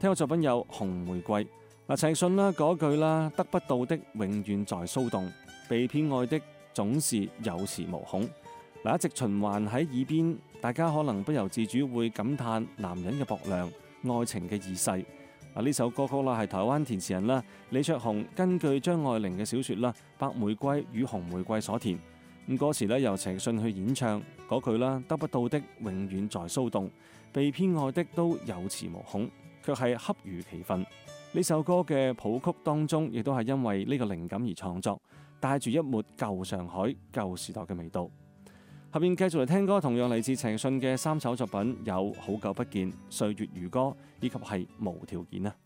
聽過作品有《紅玫瑰》。陳奕迅啦嗰句啦，得不到的永遠在騷動，被偏愛的總是有恃無恐。一直循環喺耳邊，大家可能不由自主會感嘆男人嘅薄涼，愛情嘅易逝。呢首歌曲啦係台灣填詞人啦李卓雄根據張愛玲嘅小說啦《白玫瑰與紅玫瑰》所填。歌詞咧由陳奕迅去演唱，嗰句啦，得不到的永遠在騷動，被偏愛的都有恃無恐，卻係恰如其分。呢首歌嘅譜曲當中，亦都係因為呢個靈感而創作，帶住一抹舊上海、舊時代嘅味道。後面繼續嚟聽歌，同樣嚟自陳奕迅嘅3首作品有《好久不見》、《歲月如歌》以及係《無條件》啊。